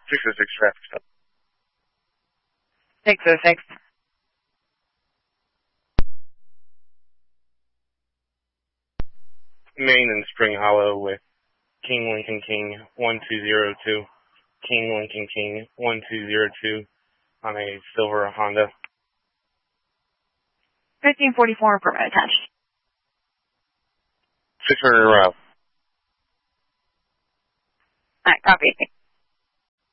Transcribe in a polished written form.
606 traffic stop. 606. Main and Spring Hollow with King Lincoln King 1202. King Lincoln King 1202 on a silver Honda. 1544 permit attached. 600 route. Alright, copy.